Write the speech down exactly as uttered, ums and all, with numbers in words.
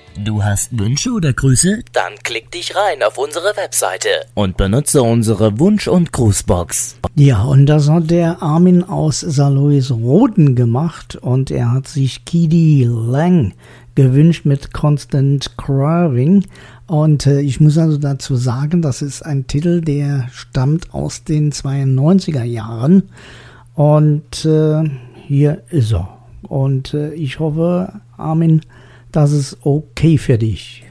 Du hast Wünsche oder Grüße? Dann klick dich rein auf unsere Webseite und benutze unsere Wunsch- und Grußbox. Ja, und das hat der Armin aus Saarlouis-Roden gemacht und er hat sich Kidi Lang gewünscht mit Constant Craving. Und äh, ich muss also dazu sagen, das ist ein Titel, der stammt aus den zweiundneunziger Jahren. Und äh, hier ist er. Und äh, ich hoffe, Armin, das ist okay für dich.